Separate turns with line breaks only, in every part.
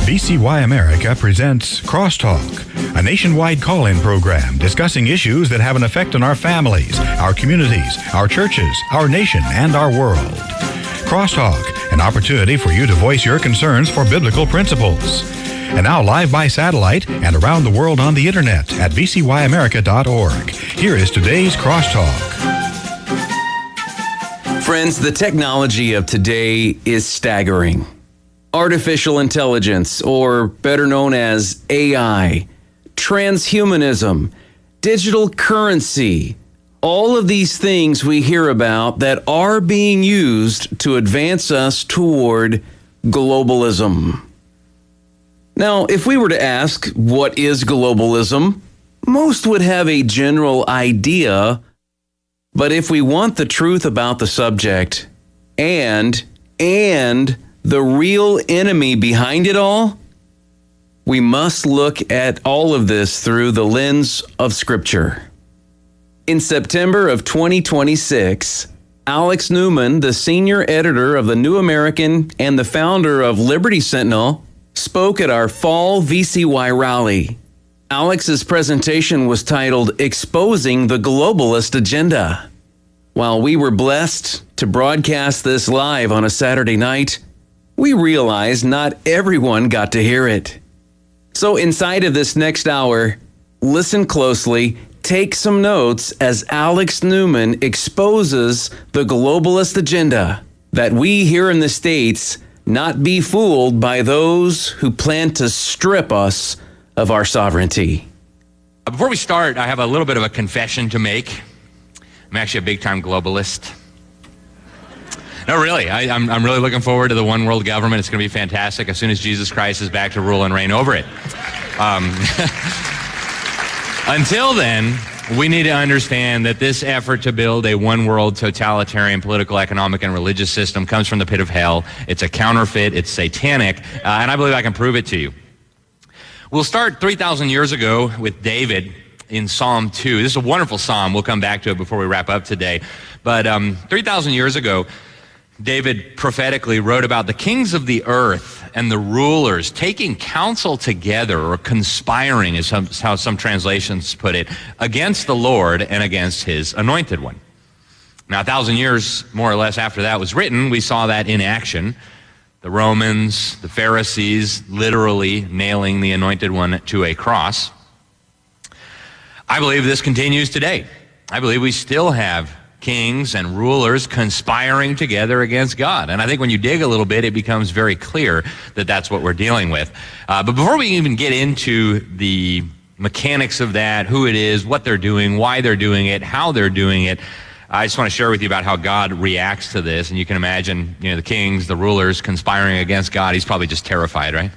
VCY America presents Crosstalk, a nationwide call-in program discussing issues that have an effect on our families, our communities, our churches, our nation, and our world. Crosstalk, an opportunity for you to voice your concerns for biblical principles. And now live by satellite and around the world on the internet at vcyamerica.org. Here is today's Crosstalk.
Friends, the technology of today is staggering. Artificial intelligence, or better known as AI, transhumanism, digital currency, all of these things we hear about that are being used to advance us toward globalism. Now, if we were to ask, what is globalism? Most would have a general idea, but if we want the truth about the subject and the real enemy behind it all, we must look at all of this through the lens of Scripture. In September of 2026, Alex Newman, the senior editor of the New American and the founder of Liberty Sentinel, spoke at our fall VCY rally. Alex's presentation was titled Exposing the Globalist Agenda. While we were blessed to broadcast this live on a Saturday night, we realized not everyone got to hear it. So inside of this next hour, listen closely, take some notes as Alex Newman exposes the globalist agenda, that we here in the States not be fooled by those who plan to strip us of our sovereignty.
Before we start, I have a little bit of a confession to make. I'm actually a big-time globalist. No, really. I'm really looking forward to the one world government. It's going to be fantastic as soon as Jesus Christ is back to rule and reign over it. Until then, we need to understand that this effort to build a one world totalitarian political, economic, and religious system comes from the pit of hell. It's a counterfeit. It's satanic. And I believe I can prove it to you. We'll start 3,000 years ago with David in Psalm 2. This is a wonderful psalm. We'll come back to it before we wrap up today. But 3,000 years ago, David prophetically wrote about the kings of the earth and the rulers taking counsel together, or conspiring, is how some translations put it, against the Lord and against his anointed one. Now, 1,000 years, more or less, after that was written, we saw that in action. The Romans, the Pharisees, literally nailing the anointed one to a cross. I believe this continues today. I believe we still have kings and rulers conspiring together against God. And I think when you dig a little bit, it becomes very clear that that's what we're dealing with. But before we even get into the mechanics of that, who it is, what they're doing, why they're doing it, how they're doing it, I just want to share with you about how God reacts to this. And you can imagine, the kings, the rulers conspiring against God. He's probably just terrified, right?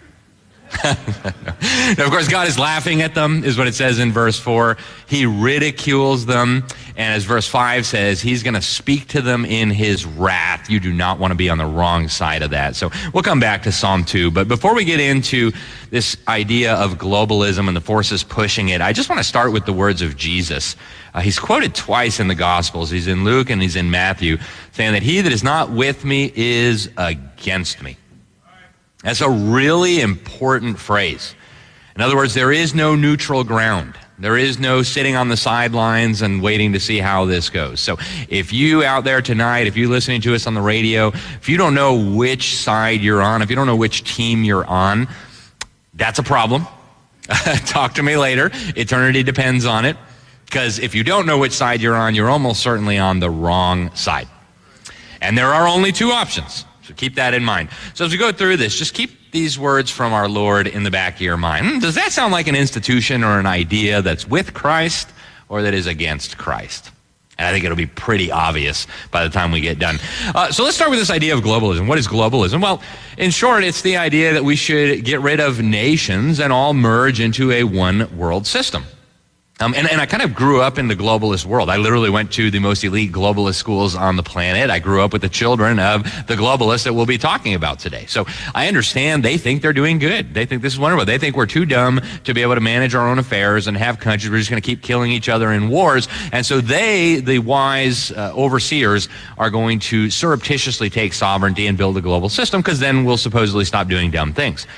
Now, of course, God is laughing at them, is what it says in verse 4. He ridicules them. And as verse 5 says, he's going to speak to them in his wrath. You do not want to be on the wrong side of that. So we'll come back to Psalm 2. But before we get into this idea of globalism and the forces pushing it, I just want to start with the words of Jesus. He's quoted twice in the Gospels. He's in Luke and he's in Matthew, saying that he that is not with me is against me. That's a really important phrase. In other words, there is no neutral ground. There is no sitting on the sidelines and waiting to see how this goes. So if you out there tonight, if you're listening to us on the radio, if you don't know which side you're on, if you don't know which team you're on, that's a problem. Talk to me later. Eternity depends on it. Because if you don't know which side you're on, you're almost certainly on the wrong side. And there are only two options. So keep that in mind. So as we go through this, just keep these words from our Lord in the back of your mind. Does that sound like an institution or an idea that's with Christ or that is against Christ? And I think it'll be pretty obvious by the time we get done. So let's start with this idea of globalism. What is globalism? Well, in short, it's the idea that we should get rid of nations and all merge into a one world system. And I kind of grew up in the globalist world. I literally went to the most elite globalist schools on the planet. I grew up with the children of the globalists that we'll be talking about today. So I understand they think they're doing good. They think this is wonderful. They think we're too dumb to be able to manage our own affairs and have countries. We're just going to keep killing each other in wars. And so they, the wise overseers, are going to surreptitiously take sovereignty and build a global system because then we'll supposedly stop doing dumb things.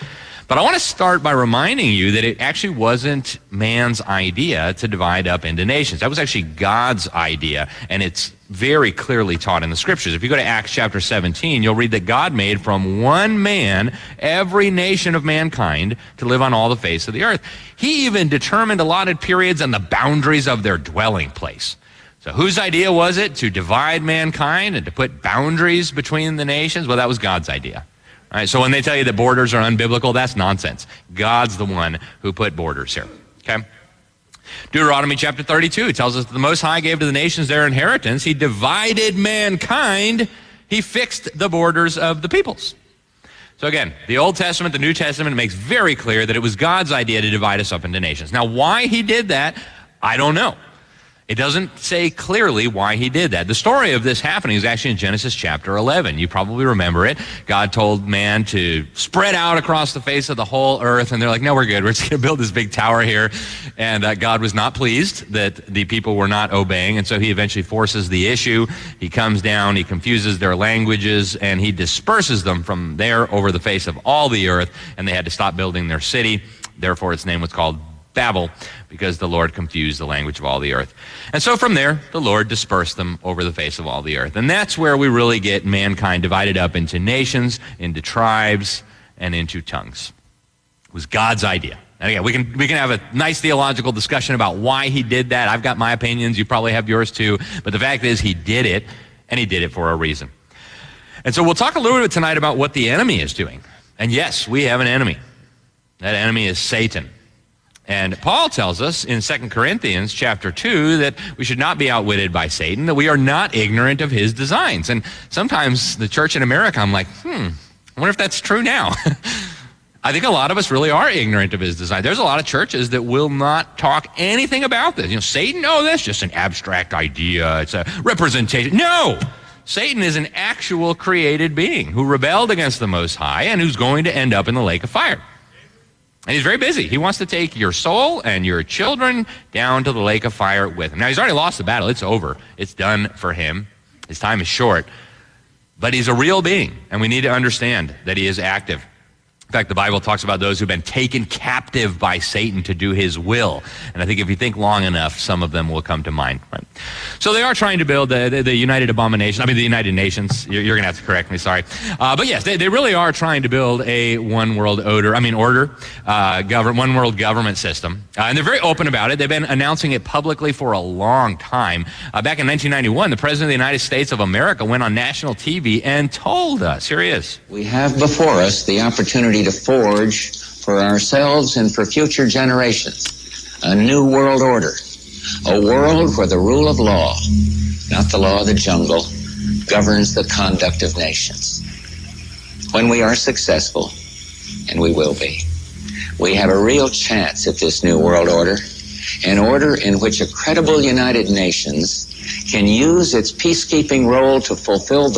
But I want to start by reminding you that it actually wasn't man's idea to divide up into nations. That was actually God's idea, and it's very clearly taught in the scriptures. If you go to Acts chapter 17, you'll read that God made from one man every nation of mankind to live on all the face of the earth. He even determined allotted periods and the boundaries of their dwelling place. So whose idea was it to divide mankind and to put boundaries between the nations? Well, that was God's idea. All right, so when they tell you that borders are unbiblical, that's nonsense. God's the one who put borders here, okay? Deuteronomy chapter 32 tells us that the Most High gave to the nations their inheritance. He divided mankind. He fixed the borders of the peoples. So again, the Old Testament, the New Testament makes very clear that it was God's idea to divide us up into nations. Now, why he did that, I don't know. It doesn't say clearly why he did that. The story of this happening is actually in Genesis chapter 11. You probably remember it. God told man to spread out across the face of the whole earth, and they're like, no, we're good. We're just going to build this big tower here. And God was not pleased that the people were not obeying, and so he eventually forces the issue. He comes down, he confuses their languages, and he disperses them from there over the face of all the earth, and they had to stop building their city. Therefore, its name was called Babel, because the Lord confused the language of all the earth. And so from there, the Lord dispersed them over the face of all the earth. And that's where we really get mankind divided up into nations, into tribes, and into tongues. It was God's idea. And again, we can have a nice theological discussion about why he did that. I've got my opinions. You probably have yours too. But the fact is, he did it, and he did it for a reason. And so we'll talk a little bit tonight about what the enemy is doing. And yes, we have an enemy. That enemy is Satan. And Paul tells us in 2 Corinthians chapter 2 that we should not be outwitted by Satan, that we are not ignorant of his designs. And sometimes the church in America, I'm like, I wonder if that's true now. I think a lot of us really are ignorant of his design. There's a lot of churches that will not talk anything about this. You know, Satan, oh, that's just an abstract idea. It's a representation. No! Satan is an actual created being who rebelled against the Most High and who's going to end up in the lake of fire. And he's very busy. He wants to take your soul and your children down to the lake of fire with him. Now, he's already lost the battle. It's over. It's done for him. His time is short. But he's a real being, and we need to understand that he is active. In fact, the Bible talks about those who've been taken captive by Satan to do his will. And I think if you think long enough, some of them will come to mind. Right? So they are trying to build the United Abomination. I mean, the United Nations. You're going to have to correct me, sorry. But yes, they really are trying to build a one world order, one world government system. And they're very open about it. They've been announcing it publicly for a long time. Back in 1991, the President of the United States of America went on national TV and told us, here he is.
We have before us the opportunity to forge for ourselves and for future generations a new world order, a world where the rule of law, not the law of the jungle, governs the conduct of nations. When we are successful, and we will be, we have a real chance at this new world order, an order in which a credible United Nations can use its peacekeeping role to fulfill the